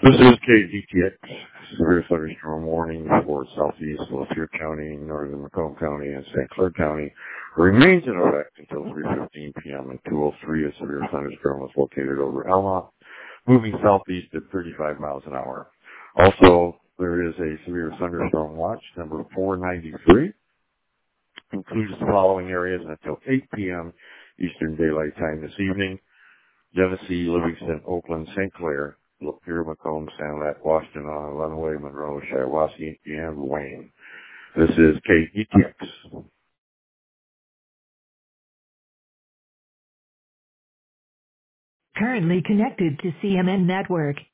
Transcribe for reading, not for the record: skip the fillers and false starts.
This is KDTX, severe thunderstorm warning for southeast Lapeer County, northern Macomb County, and St. Clair County. Remains in effect until 3:15 p.m. and 2:03. A severe thunderstorm was located over Alma, moving southeast at 35 miles an hour. Also, there is a severe thunderstorm watch, number 493. Includes the following areas until 8 p.m. Eastern Daylight Time this evening: Genesee, Livingston, Oakland, St. Clair, Lapeer, Macomb, Sanilac, Washtenaw, Lenawee, Monroe, Shiawassee, and Wayne. This is KETX. Currently connected to CMN Network.